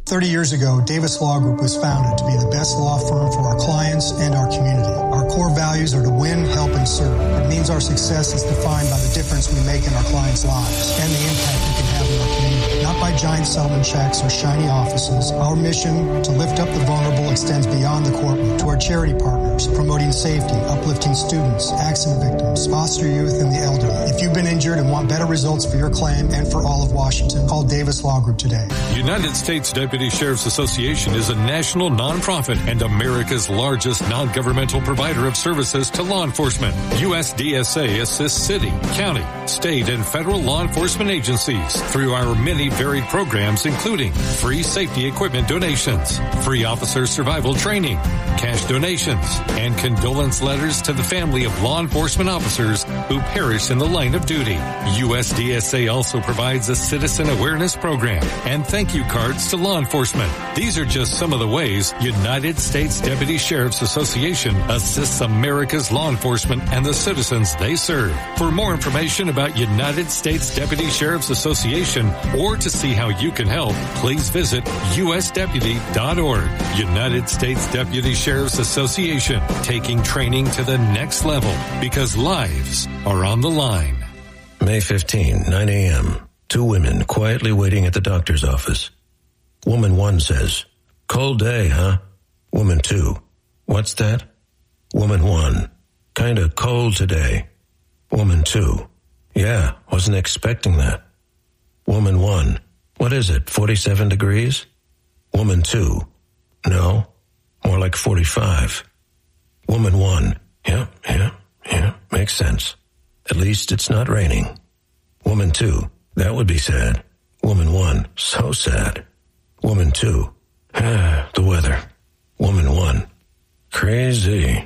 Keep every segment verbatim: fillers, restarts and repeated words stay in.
thirty years ago, Davis Law Group was founded to be the best law firm for our clients and our community. Our core values are to win, help, and serve. It means our success is defined by the difference we make in our clients' lives and the impact we can have in our community. Not by giant settlement checks or shiny offices. Our mission to lift up the vulnerable extends beyond the courtroom to our charity partners, promoting safety, uplifting students, accident victims, foster youth, and the elderly. If you've been injured and want better results for your claim and for all of Washington, call Davis Law Group today. United States Deputy Sheriff's Association is a national nonprofit and America's largest non-governmental provider of services to law enforcement. U S D S A assists city, county, state, and federal law enforcement agencies through our many varied programs, including free safety equipment donations, free officer survival training, cash donations, and condolence letters to the family of law enforcement officers who perish in the line of duty. U S D S A also provides a citizen awareness program and thank you cards to law enforcement. These are just some of the ways United States Deputy Sheriff's Association assists America's law enforcement and the citizens they serve. For more information about United States Deputy Sheriff's Association or to see how you can help, please visit U S deputy dot org. United States Deputy Sheriff's Association, taking training to the next level because lives are on the line. May fifteenth, nine a.m. Two women quietly waiting at the doctor's office. Woman one says, "Cold day, huh?" Woman two, "What's that?" Woman one, "Kinda cold today." Woman two, "Yeah, wasn't expecting that." Woman one, "What is it, forty-seven degrees?" Woman two, "No, more like forty-five." Woman one, "Yeah, yeah, yeah, makes sense. At least it's not raining." Woman two, "That would be sad." Woman one, "So sad." Woman two, "Ah, the weather." Woman one, "Crazy."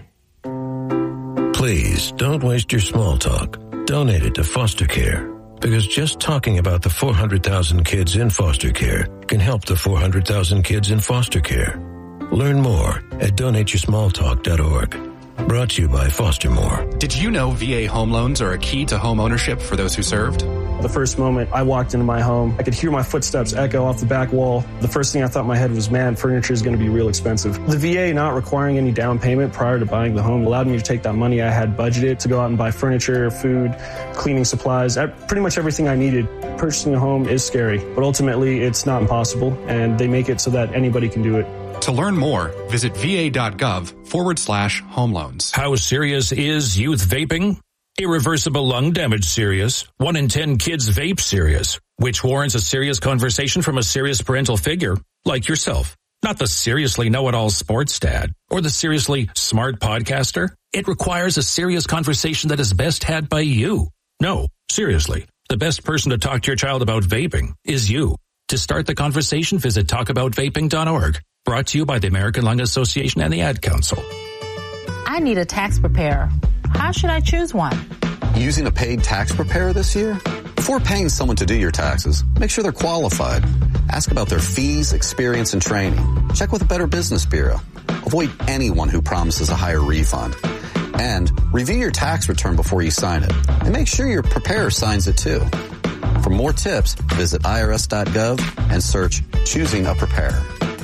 Please don't waste your small talk. Donate it to foster care, because just talking about the four hundred thousand kids in foster care can help the four hundred thousand kids in foster care. Learn more at donate your small talk dot org. Brought to you by Foster More. Did you know V A home loans are a key to home ownership for those who served? The first moment I walked into my home, I could hear my footsteps echo off the back wall. The first thing I thought in my head was, man, furniture is going to be real expensive. The V A not requiring any down payment prior to buying the home allowed me to take that money I had budgeted to go out and buy furniture, food, cleaning supplies, pretty much everything I needed. Purchasing a home is scary, but ultimately it's not impossible, and they make it so that anybody can do it. To learn more, visit va.gov forward slash home loans. How serious is youth vaping? Irreversible lung damage serious. One in ten kids vape serious, which warrants a serious conversation from a serious parental figure like yourself. Not the seriously know-it-all sports dad or the seriously smart podcaster. It requires a serious conversation that is best had by you. No, seriously, the best person to talk to your child about vaping is you. To start the conversation, visit talk about vaping dot org. Brought to you by the American Lung Association and the Ad Council. I need a tax preparer. How should I choose one? Using a paid tax preparer this year? Before paying someone to do your taxes, make sure they're qualified. Ask about their fees, experience, and training. Check with a Better Business Bureau. Avoid anyone who promises a higher refund. And review your tax return before you sign it. And make sure your preparer signs it too. For more tips, visit I R S dot gov and search Choosing a Preparer.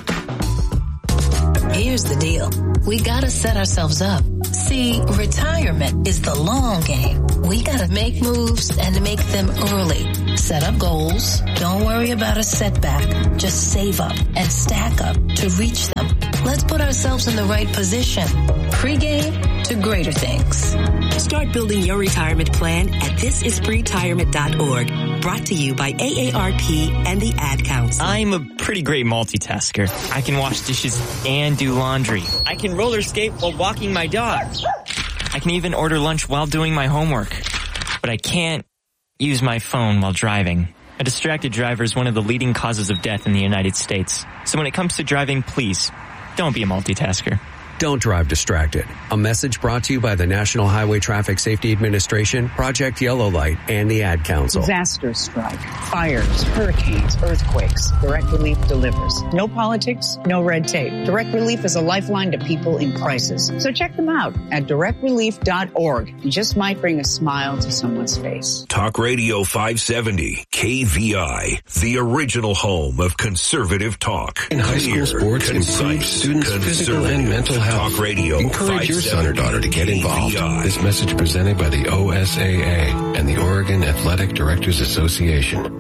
Here's the deal. We gotta set ourselves up. See, retirement is the long game. We gotta make moves and make them early. Set up goals. Don't worry about a setback. Just save up and stack up to reach them. Let's put ourselves in the right position. Pre-game to greater things. Start building your retirement plan at this is retirement dot org. Brought to you by A A R P and the Ad Council. I'm a pretty great multitasker. I can wash dishes and do laundry. I can roller skate while walking my dog. I can even order lunch while doing my homework. But I can't use my phone while driving. A distracted driver is one of the leading causes of death in the United States. So when it comes to driving, please, don't be a multitasker. Don't drive distracted. A message brought to you by the National Highway Traffic Safety Administration, Project Yellow Light, and the Ad Council. Disasters strike, fires, hurricanes, earthquakes. Direct Relief delivers. No politics, no red tape. Direct Relief is a lifeline to people in crisis. So check them out at direct relief dot org. You just might bring a smile to someone's face. Talk Radio five seventy, K V I, the original home of conservative talk. In high school sports, improve students' physical and mental health. Talk Radio. Encourage your son or daughter to get involved. This message presented by the O S A A and the Oregon Athletic Directors Association.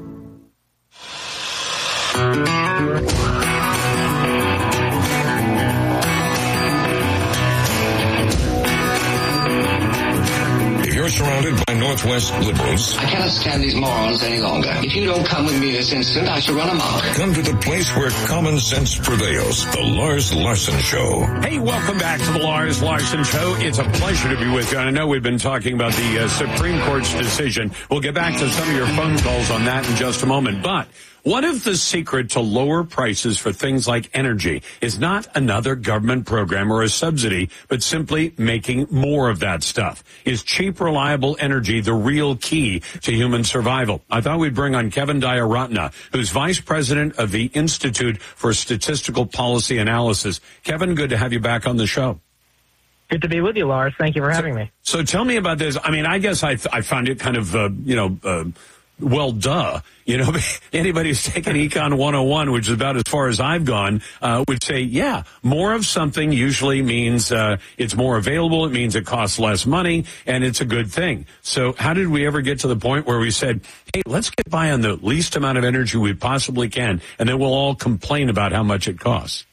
You're surrounded by Northwest liberals. I cannot stand these morons any longer. If you don't come with me this instant, I shall run amok. Come to the place where common sense prevails. The Lars Larson Show. Hey, welcome back to the Lars Larson Show. It's a pleasure to be with you. And I know we've been talking about the uh, Supreme Court's decision. We'll get back to some of your phone calls on that in just a moment. But what if the secret to lower prices for things like energy is not another government program or a subsidy, but simply making more of that stuff? Is cheap, reliable energy the real key to human survival? I thought we'd bring on Kevin Diaratna, who's vice president of the Institute for Statistical Policy Analysis. Kevin, good to have you back on the show. Good to be with you, Lars. Thank you for having so, me. So tell me about this. I mean, I guess I, I found it kind of, uh, you know, uh, well, duh. You know, anybody who's taken Econ one oh one, which is about as far as I've gone, uh, would say, yeah, more of something usually means uh, it's more available. It means it costs less money, and it's a good thing. So how did we ever get to the point where we said, hey, let's get by on the least amount of energy we possibly can, and then we'll all complain about how much it costs?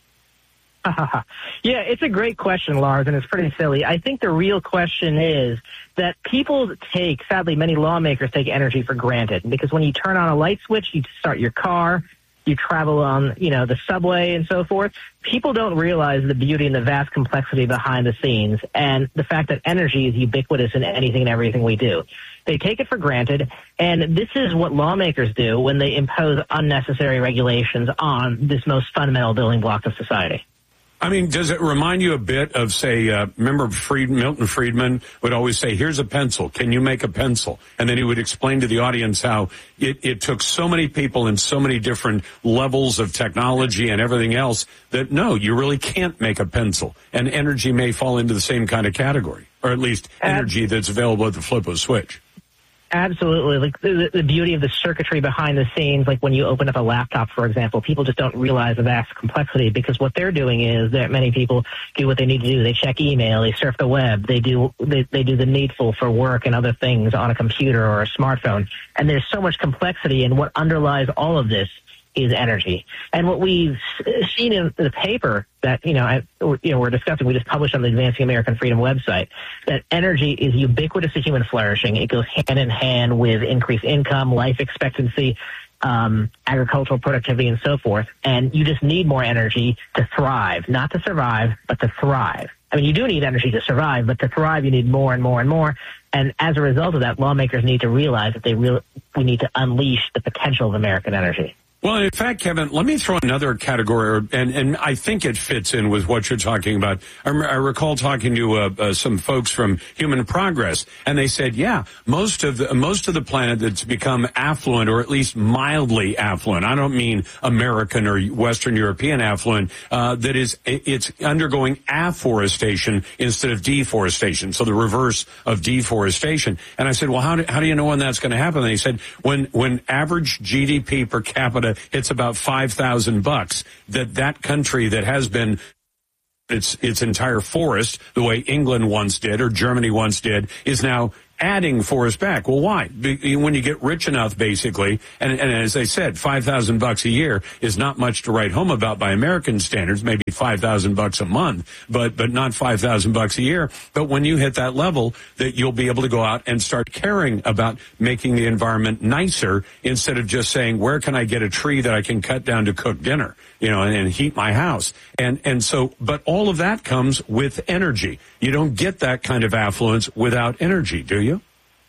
Yeah, it's a great question, Lars, and it's pretty silly. I think the real question is that people take, sadly, many lawmakers take energy for granted, because when you turn on a light switch, you start your car, you travel on, you know, the subway and so forth. People don't realize the beauty and the vast complexity behind the scenes and the fact that energy is ubiquitous in anything and everything we do. They take it for granted, and this is what lawmakers do when they impose unnecessary regulations on this most fundamental building block of society. I mean, does it remind you a bit of, say, uh, remember Fried, Milton Friedman would always say, here's a pencil. Can you make a pencil? And then he would explain to the audience how it, it took so many people in so many different levels of technology and everything else that, no, you really can't make a pencil. And energy may fall into the same kind of category, or at least energy that's available at the flip of a switch. Absolutely. Like the, the beauty of the circuitry behind the scenes, like when you open up a laptop, for example, people just don't realize the vast complexity, because what they're doing is that many people do what they need to do. They check email, they surf the web, they do, they, they do the needful for work and other things on a computer or a smartphone. And there's so much complexity, and what underlies all of this is energy. And what we've seen in the paper that, you know, I, you know, we're discussing, we just published on the Advancing American Freedom website, that energy is ubiquitous to human flourishing. It goes hand in hand with increased income, life expectancy, um, agricultural productivity, and so forth. And you just need more energy to thrive, not to survive, but to thrive. I mean, you do need energy to survive, but to thrive, you need more and more and more. And as a result of that, lawmakers need to realize that they really, we need to unleash the potential of American energy. Well, in fact, Kevin, let me throw another category, and, and I think it fits in with what you're talking about. I, I recall talking to uh, uh, some folks from Human Progress, and they said, yeah, most of the most of the planet that's become affluent, or at least mildly affluent, I don't mean American or Western European affluent, uh, that is, it's undergoing afforestation instead of deforestation, so the reverse of deforestation. And I said, well, how do, how do you know when that's going to happen? And they said, when when average G D P per capita it's about five thousand bucks, that that country that has been its its entire forest, the way England once did or Germany once did, is now adding forest back. Well, why? When you get rich enough, basically, and, and as I said, five thousand bucks a year is not much to write home about by American standards, maybe five thousand bucks a month, but, but not five thousand bucks a year. But when you hit that level, that you'll be able to go out and start caring about making the environment nicer, instead of just saying, where can I get a tree that I can cut down to cook dinner, you know, and, and heat my house? And, and so, but all of that comes with energy. You don't get that kind of affluence without energy, do you?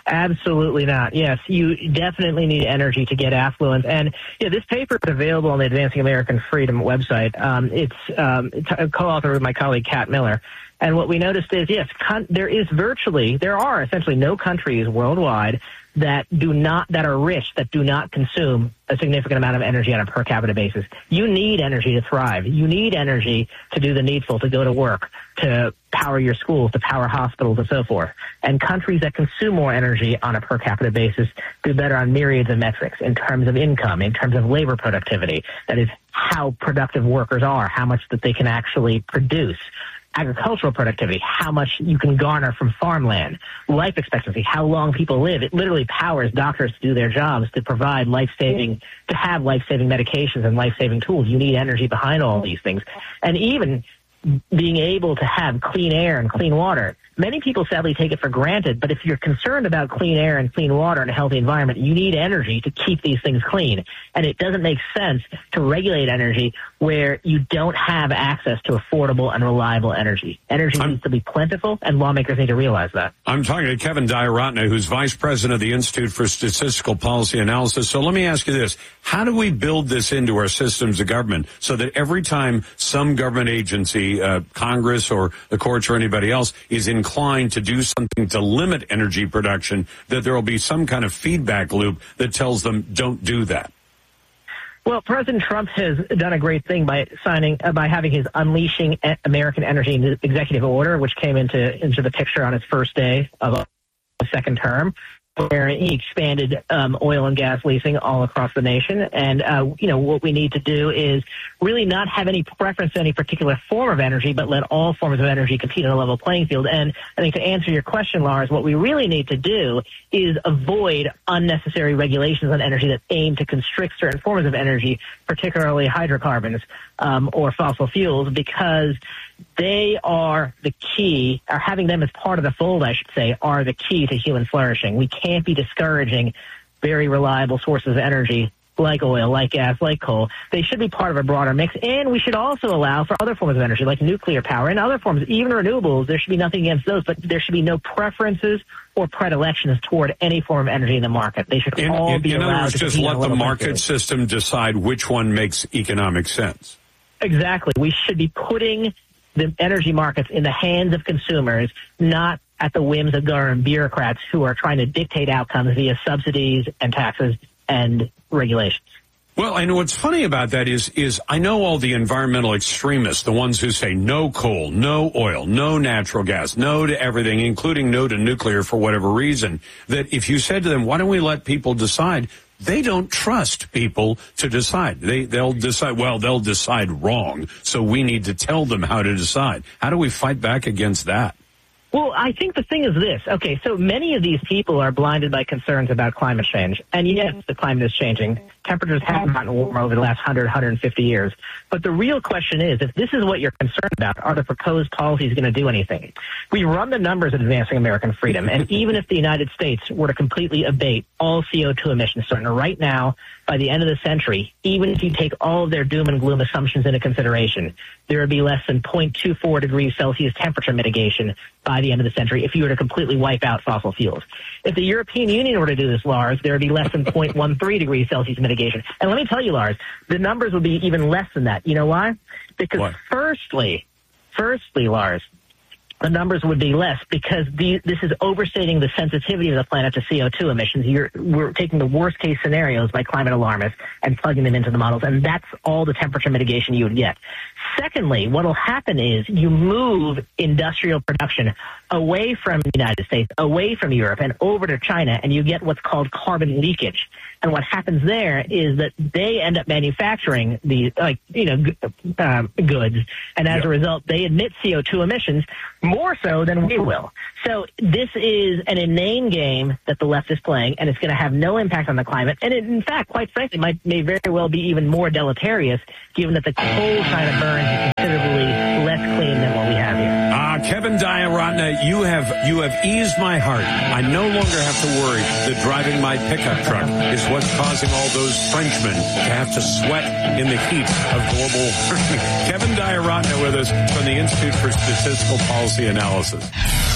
Absolutely not. Yes, you definitely need energy to get affluence. And yeah, this paper is available on the Advancing American Freedom website. Um, it's um, a co-author with my colleague Kat Miller. And what we noticed is, yes, con- there is virtually, there are essentially no countries worldwide that do not, that are rich, that do not consume a significant amount of energy on a per capita basis. You need energy to thrive. You need energy to do the needful, to go to work, to power your schools, to power hospitals, and so forth. And countries that consume more energy on a per capita basis do better on myriads of metrics in terms of income, in terms of labor productivity. That is how productive workers are, how much that they can actually produce. Agricultural productivity, how much you can garner from farmland, life expectancy, how long people live. It literally powers doctors to do their jobs, to provide life-saving, to have life-saving medications and life-saving tools. You need energy behind all these things. And even being able to have clean air and clean water. Many people sadly take it for granted, but if you're concerned about clean air and clean water and a healthy environment, you need energy to keep these things clean. And it doesn't make sense to regulate energy where you don't have access to affordable and reliable energy. Energy I'm, needs to be plentiful, and lawmakers need to realize that. I'm talking to Kevin Diaratne, who's vice president of the Institute for Statistical Policy Analysis. So let me ask you this. How do we build this into our systems of government so that every time some government agency, uh, Congress or the courts or anybody else, is inclined to do something to limit energy production, that there will be some kind of feedback loop that tells them don't do that? Well, President Trump has done a great thing by signing, uh, by having his Unleashing American Energy executive order, which came into into the picture on his first day of a second term, where he expanded um, oil and gas leasing all across the nation. And, uh, you know, what we need to do is really not have any preference to any particular form of energy, but let all forms of energy compete on a level playing field. And I think to answer your question, Lars, what we really need to do is avoid unnecessary regulations on energy that aim to constrict certain forms of energy, particularly hydrocarbons um, or fossil fuels, because they are the key, or having them as part of the fold, I should say, are the key to human flourishing. We can't be discouraging very reliable sources of energy like oil, like gas, like coal. They should be part of a broader mix, and we should also allow for other forms of energy like nuclear power and other forms, even renewables. There should be nothing against those, but there should be no preferences or predilections toward any form of energy in the market. They should in, all in, be in allowed other words, to just let the market system decide which one makes economic sense. Exactly. We should be putting the energy markets in the hands of consumers, not at the whims of government bureaucrats who are trying to dictate outcomes via subsidies and taxes and regulations. Well, and what's funny about that is, is I know all the environmental extremists, the ones who say no coal, no oil, no natural gas, no to everything, including no to nuclear for whatever reason, that if you said to them, why don't we let people decide? They don't trust people to decide. They, they'll decide, well, they'll decide wrong, so we need to tell them how to decide. How do we fight back against that? Well, I think the thing is this. Okay, so many of these people are blinded by concerns about climate change. And yes, the climate is changing. Temperatures have gotten warmer over the last one hundred, one hundred fifty years. But the real question is, if this is what you're concerned about, are the proposed policies going to do anything? We run the numbers at Advancing American Freedom, and even if the United States were to completely abate all C O two emissions starting right now, by the end of the century, even if you take all of their doom and gloom assumptions into consideration, there would be less than zero point two four degrees Celsius temperature mitigation by the end of the century if you were to completely wipe out fossil fuels. If the European Union were to do this, Lars, there would be less than zero point one three degrees Celsius mitigation. And let me tell you, Lars, the numbers would be even less than that. You know why? Because what? firstly, firstly, Lars, the numbers would be less because the, this is overstating the sensitivity of the planet to C O two emissions. You're, we're taking the worst case scenarios by climate alarmists and plugging them into the models, and that's all the temperature mitigation you would get. Secondly, what will happen is you move industrial production away from the United States, away from Europe, and over to China, and you get what's called carbon leakage. And what happens there is that they end up manufacturing the, like, you know, g- um, goods, and as yep. a result, they emit C O two emissions more so than we will. So this is an inane game that the left is playing, and it's going to have no impact on the climate. And it, in fact, quite frankly, might may very well be even more deleterious, given that the coal China burns is considerably less clean than what we have here. Ah, uh, Kevin Diaratne, you have you have eased my heart. I no longer have to worry that driving my pickup truck is what's causing all those Frenchmen to have to sweat in the heat of global warming. Kevin Diaratne with us from the Institute for Statistical Policy Analysis.